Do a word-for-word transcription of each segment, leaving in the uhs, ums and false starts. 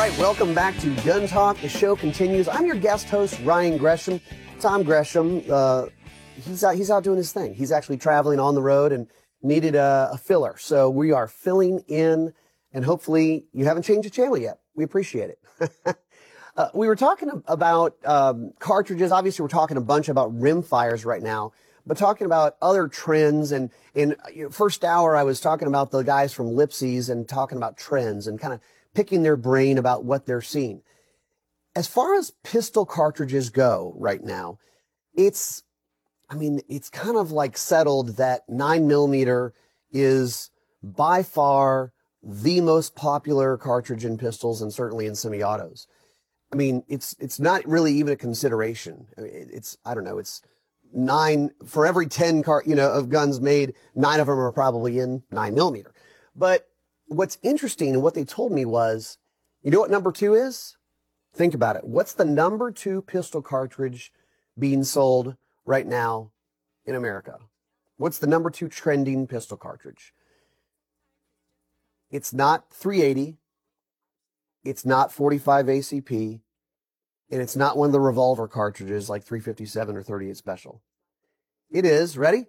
right, welcome back to Gun Talk. The show continues. I'm your guest host, Ryan Gresham. Tom Gresham, uh, he's out, he's out doing his thing. He's actually traveling on the road and needed a, a filler. So we are filling in, and hopefully you haven't changed the channel yet. We appreciate it. uh, we were talking about um, cartridges. Obviously, we're talking a bunch about rim fires right now, but talking about other trends. And in you know, first hour, I was talking about the guys from Lipsey's and talking about trends and kind of picking their brain about what they're seeing. As far as pistol cartridges go right now, it's, I mean, it's kind of like settled that nine millimeter is by far the most popular cartridge in pistols and certainly in semi-autos. I mean, it's, it's not really even a consideration. I mean, it's, I don't know, it's nine for every ten car, you know, of guns made, nine of them are probably in nine millimeter. But what's interesting and what they told me was, you know what number two is? Think about it. What's the number two pistol cartridge being sold right now in America? What's the number two trending pistol cartridge? It's not three eighty. It's not forty-five A C P. And it's not one of the revolver cartridges like three fifty-seven or thirty-eight Special. It is, ready?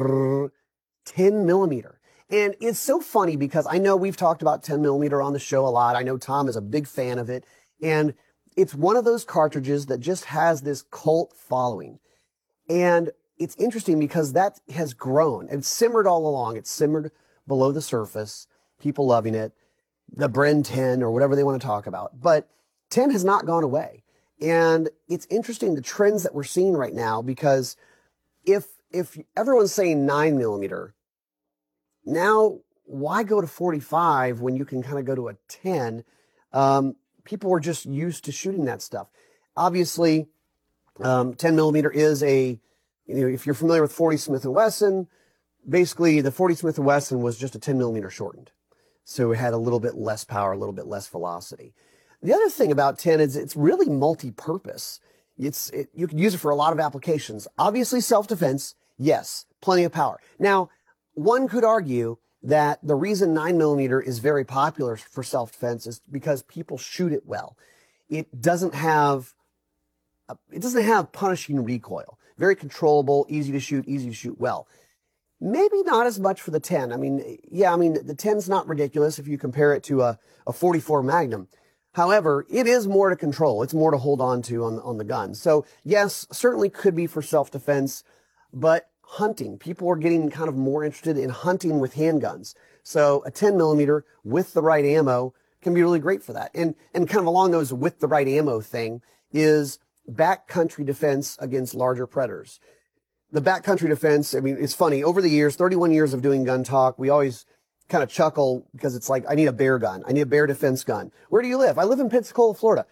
ten millimeter. And it's so funny because I know we've talked about ten millimeter on the show a lot. I know Tom is a big fan of it. And it's one of those cartridges that just has this cult following. And it's interesting because that has grown and simmered all along. It's simmered below the surface, people loving it, the Bren ten or whatever they want to talk about. But ten has not gone away. And it's interesting the trends that we're seeing right now, because if, if everyone's saying nine millimeter, now, why go to forty-five when you can kind of go to a ten? Um, people are just used to shooting that stuff. Obviously, um, ten millimeter is a, you know, if you're familiar with forty Smith and Wesson, basically the forty Smith and Wesson was just a ten millimeter shortened. So it had a little bit less power, a little bit less velocity. The other thing about ten is it's really multi-purpose. It's, it, you can use it for a lot of applications. Obviously, self-defense, yes, plenty of power. Now, one could argue that the reason nine millimeter is very popular for self-defense is because people shoot it well. It doesn't have, it doesn't have punishing recoil. Very controllable, easy to shoot, easy to shoot well. Maybe not as much for the ten. I mean, yeah, I mean, the ten's not ridiculous if you compare it to a, a forty-four Magnum. However, it is more to control. It's more to hold on to on, on the gun. So yes, certainly could be for self-defense, but hunting. People are getting kind of more interested in hunting with handguns. So a ten millimeter with the right ammo can be really great for that. And, and kind of along those with the right ammo thing is backcountry defense against larger predators. The backcountry defense, I mean, it's funny. Over the years, thirty-one years of doing Gun Talk, we always kind of chuckle because it's like, I need a bear gun. I need a bear defense gun. Where do you live? I live in Pensacola, Florida.